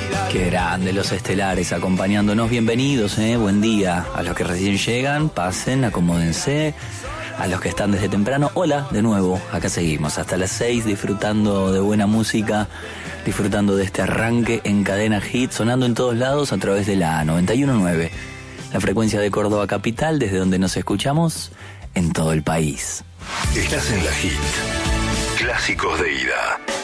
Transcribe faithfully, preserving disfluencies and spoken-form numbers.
Qué grande, los estelares acompañándonos. Bienvenidos, eh, buen día. A los que recién llegan, pasen, acomódense. A los que están desde temprano, hola de nuevo. Acá seguimos hasta las seis disfrutando de buena música, disfrutando de este arranque en Cadena Hit, sonando en todos lados a través de la noventa y uno punto nueve. La frecuencia de Córdoba Capital, desde donde nos escuchamos en todo el país. Estás en la Hit. Clásicos de ida.